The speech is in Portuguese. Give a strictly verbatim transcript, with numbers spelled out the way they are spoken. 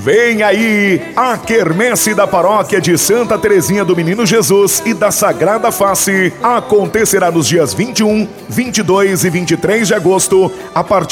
Vem aí a Quermesse da Paróquia de Santa Terezinha do Menino Jesus e da Sagrada Face. Acontecerá nos dias vinte e um, vinte e dois e vinte e três de agosto, a partir